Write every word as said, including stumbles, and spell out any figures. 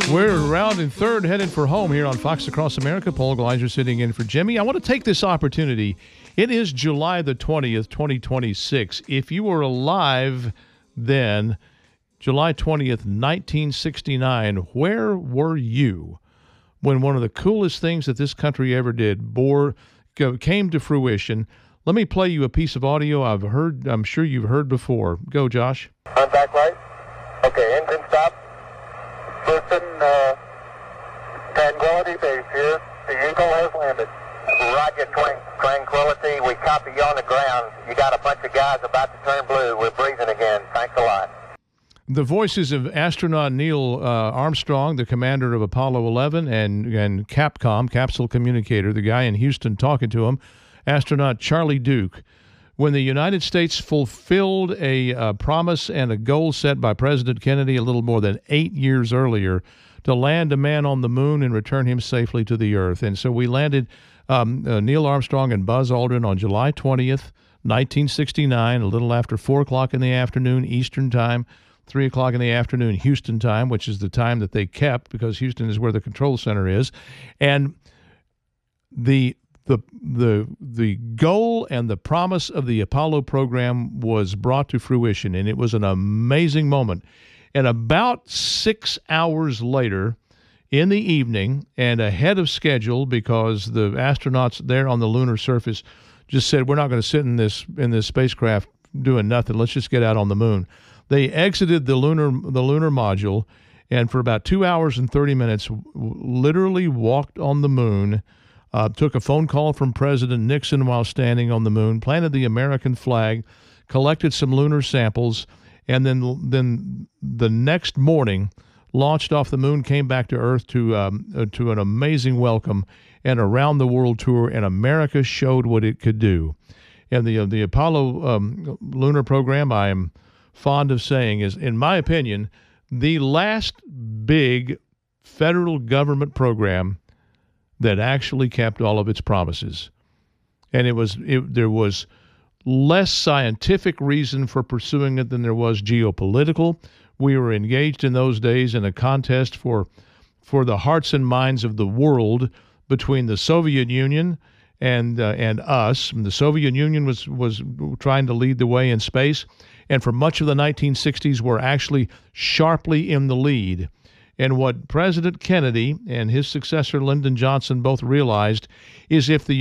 We're around in third, headed for home here on Fox Across America. Paul Gleiser sitting in for Jimmy. I want to take this opportunity. It is July the twentieth, twenty twenty-six. If you were alive then, July twentieth, nineteen sixty-nine, where were you when one of the coolest things that this country ever did bore, came to fruition? Let me play you a piece of audio I've heard, I'm sure you've heard before. Go, Josh. Contact light. Okay, engine stop. Listen, uh, Tranquility Base here. The Eagle has landed. Roger, tran- Tranquility. We copy you on the ground. You got a bunch of guys about to turn blue. We're breathing again. Thanks a lot. The voices of astronaut Neil uh, Armstrong, the commander of Apollo eleven, and, and Capcom, Capsule Communicator, the guy in Houston talking to him, astronaut Charlie Duke. When the United States fulfilled a uh, promise and a goal set by President Kennedy a little more than eight years earlier to land a man on the moon and return him safely to the Earth. And so we landed um, uh, Neil Armstrong and Buzz Aldrin on July twentieth, nineteen sixty-nine, a little after four o'clock in the afternoon Eastern Time, three o'clock in the afternoon Houston time, which is the time that they kept because Houston is where the control center is. And the The, the the goal and the promise of the Apollo program was brought to fruition, and it was an amazing moment. And about six hours later in the evening, and ahead of schedule, because the astronauts there on the lunar surface just said, we're not going to sit in this in this spacecraft doing nothing. Let's just get out on the moon. They exited the lunar the lunar module, and for about two hours and thirty minutes, w- literally walked on the moon. Uh, took a phone call from President Nixon while standing on the moon, planted the American flag, collected some lunar samples, and then then the next morning launched off the moon, came back to Earth to um, uh, to an amazing welcome and around the world tour, and America showed what it could do. And the uh, the Apollo um, lunar program, I am fond of saying, is, in my opinion, the last big federal government program that actually kept all of its promises. And it was it, there was less scientific reason for pursuing it than there was geopolitical. We were engaged in those days in a contest for for the hearts and minds of the world between the Soviet Union and uh, and us. The Soviet Union was was trying to lead the way in space, and for much of the nineteen sixties were actually sharply in the lead. And what President Kennedy and his successor Lyndon Johnson both realized is if the